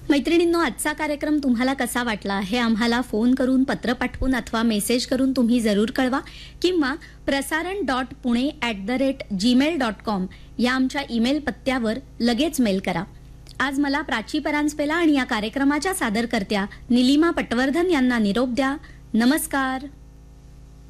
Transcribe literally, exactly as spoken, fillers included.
मैत्रिणींनो, आजचा कार्यक्रम तुम्हाला कसा वाटला हे आम्हाला फोन करून, पत्र पाठवून अथवा मेसेज करून तुम्ही जरूर कळवा किंवा प्रसारण dot Pune at the rate Gmail dot com या आमच्या ईमेल पत्त्यावर लगेच मेल करा. आज मला प्राची परांजपेला आणि या कार्यक्रमाच्या सादरकर्त्या निलिमा पटवर्धन यांना निरोप द्या. नमस्कार.